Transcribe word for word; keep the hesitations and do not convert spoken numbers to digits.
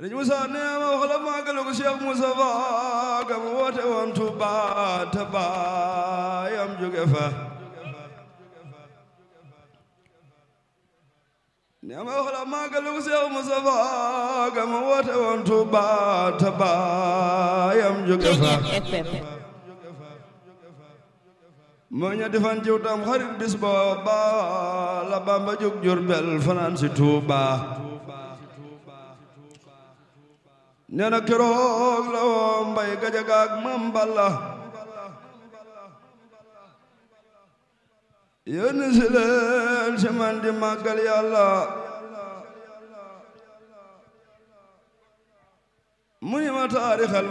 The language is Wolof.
Sëriñ Musaa nee ma wax la màggalu Cheikh Moustapha ga mu woote woon Tuuba te baayam jóge fa nee ma wax la màggalu Cheikh Moustapha ga mu woote woon Tuuba te baayam jóge fa moo ñetti fan jiw tam xarit bis booba la Bamba jóg Jurbel fanaan si Tuuba nee na keroog la woo Mbay Gajaga ak Mam Balla yónni si leen si man di màggal Yàlla mu ni ma taarixal